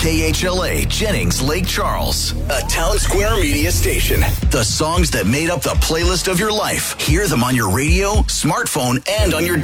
KHLA Jennings Lake Charles, a Town Square media station. The songs that made up the playlist of your life. Hear them on your radio, smartphone, and on your